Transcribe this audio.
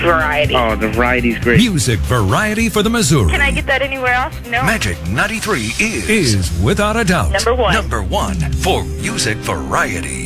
variety. Oh, the variety's great. Music variety for the Missouri Can I get that anywhere else? No. Magic 93 is is without a doubt Number one. number one for music variety.